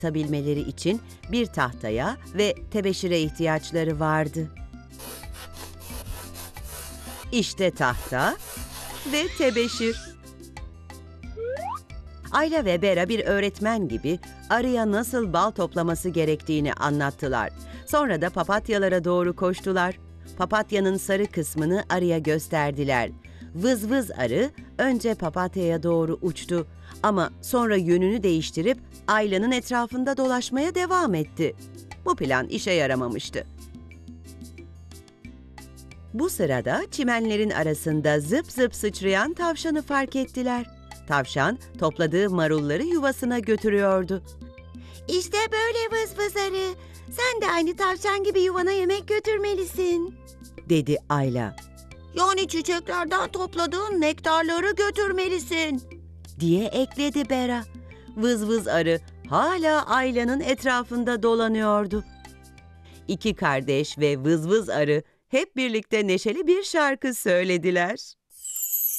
Tutabilmeleri için bir tahtaya ve tebeşire ihtiyaçları vardı. İşte tahta ve tebeşir. Ayla ve Bera bir öğretmen gibi arıya nasıl bal toplaması gerektiğini anlattılar. Sonra da papatyalara doğru koştular. Papatyanın sarı kısmını arıya gösterdiler. Vız vız arı önce papatyaya doğru uçtu ama sonra yönünü değiştirip Ayla'nın etrafında dolaşmaya devam etti. Bu plan işe yaramamıştı. Bu sırada çimenlerin arasında zıp zıp sıçrayan tavşanı fark ettiler. Tavşan topladığı marulları yuvasına götürüyordu. İşte böyle vız vız arı. Sen de aynı tavşan gibi yuvana yemek götürmelisin, dedi Ayla, yani çiçeklerden topladığın nektarları götürmelisin, diye ekledi Bera. Vız vız arı hala Ayla'nın etrafında dolanıyordu. İki kardeş ve vız vız arı hep birlikte neşeli bir şarkı söylediler.